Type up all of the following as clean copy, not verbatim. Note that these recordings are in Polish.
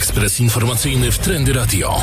Ekspres informacyjny w Trendy Radio.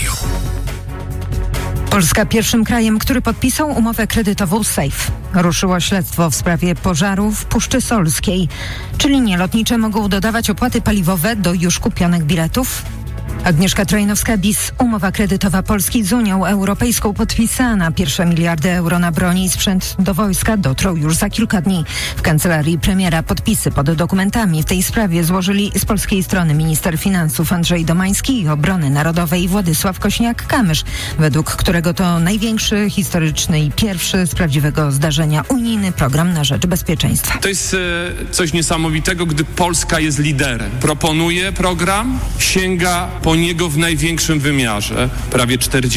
Polska pierwszym krajem, który podpisał umowę kredytową SAFE. Ruszyło śledztwo w sprawie pożaru w Puszczy Solskiej. Czy linie lotnicze mogą dodawać opłaty paliwowe do już kupionych biletów? Agnieszka Trojnowska-Bis. Umowa kredytowa Polski z Unią Europejską podpisana. Pierwsze miliardy euro na broń i sprzęt do wojska dotrą już za kilka dni. W kancelarii premiera podpisy pod dokumentami w tej sprawie złożyli z polskiej strony minister finansów Andrzej Domański i obrony narodowej Władysław Kosiniak-Kamysz, według którego to największy, historyczny i pierwszy z prawdziwego zdarzenia unijny program na rzecz bezpieczeństwa. To jest coś niesamowitego, gdy Polska jest liderem. Proponuje program, sięga po niego w największym wymiarze, prawie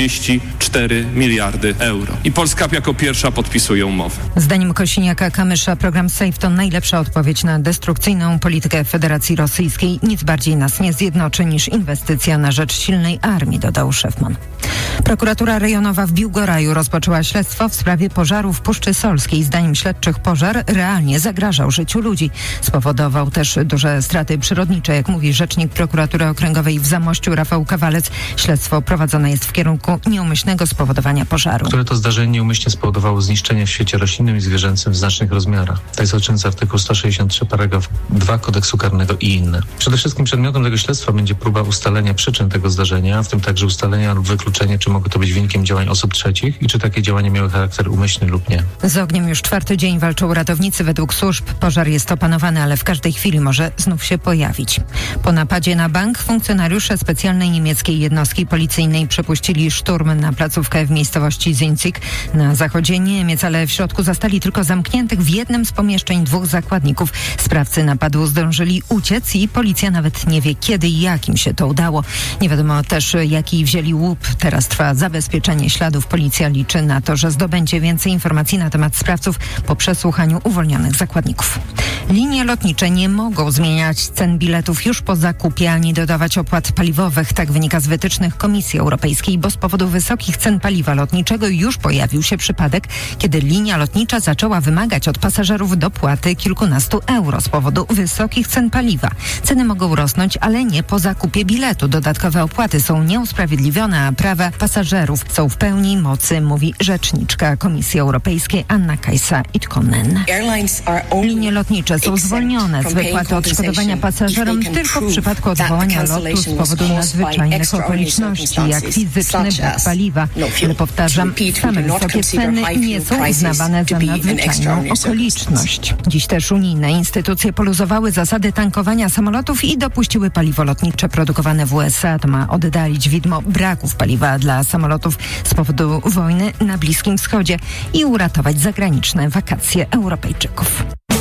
44 miliardy euro. I Polska jako pierwsza podpisuje umowę. Zdaniem Kosiniaka-Kamysza program SAFE to najlepsza odpowiedź na destrukcyjną politykę Federacji Rosyjskiej. Nic bardziej nas nie zjednoczy niż inwestycja na rzecz silnej armii, dodał Szefman. Prokuratura rejonowa w Biłgoraju rozpoczęła śledztwo w sprawie pożaru w Puszczy Solskiej. Zdaniem śledczych pożar realnie zagrażał życiu ludzi. Spowodował też duże straty przyrodnicze, jak mówi rzecznik prokuratury okręgowej w Zamościu Rafał Kawalec. Śledztwo prowadzone jest w kierunku nieumyślnego spowodowania pożaru. Które to zdarzenie nieumyślnie spowodowało zniszczenie w świecie roślinnym i zwierzęcym w znacznych rozmiarach. To jest oczyńca artykuł 163 paragraf 2 kodeksu karnego i inne. Przede wszystkim przedmiotem tego śledztwa będzie próba ustalenia przyczyn tego zdarzenia, w tym także ustalenia lub wykluczenie, czy mogło to być wynikiem działań osób trzecich i czy takie działania miały charakter umyślny lub nie. Z ogniem już czwarty dzień walczą ratownicy. Według służb pożar jest opanowany, ale w każdej chwili może znów się pojawić. Po napadzie na bank funkcjonariusze specjalnej niemieckiej jednostki policyjnej przepuścili szturm na placówkę w miejscowości Zinzig na zachodzie Niemiec, ale w środku zastali tylko zamkniętych w jednym z pomieszczeń dwóch zakładników. Sprawcy napadu zdążyli uciec i policja nawet nie wie, kiedy i jak im się to udało. Nie wiadomo też, jaki wzięli łup. Teraz trwa zabezpieczenie śladów. Policja liczy na to, że zdobędzie więcej informacji na temat sprawców po przesłuchaniu uwolnionych zakładników. Linie lotnicze nie mogą zmieniać cen biletów już po zakupie ani dodawać opłat paliwowych. Tak wynika z wytycznych Komisji Europejskiej, bo z powodu wysokich cen paliwa lotniczego już pojawił się przypadek, kiedy linia lotnicza zaczęła wymagać od pasażerów dopłaty kilkunastu euro z powodu wysokich cen paliwa. Ceny mogą rosnąć, ale nie po zakupie biletu. Dodatkowe opłaty są nieusprawiedliwione, a prawa pasażerów są w pełni mocy, mówi rzeczniczka Komisji Europejskiej Anna-Kaisa Itkonen. Linie lotnicze są zwolnione z wypłaty odszkodowania pasażerom tylko w przypadku odwołania lotu z powodu nadzwyczajnych okoliczności, jak fizyczny brak paliwa. Ale powtarzam, same wysokie ceny nie są uznawane za nadzwyczajną okoliczność. Dziś też unijne instytucje poluzowały zasady tankowania samolotów i dopuściły paliwo lotnicze produkowane w USA. To ma oddalić widmo braków paliwa dla samolotów z powodu wojny na Bliskim Wschodzie i uratować zagraniczne wakacje Europejczyków.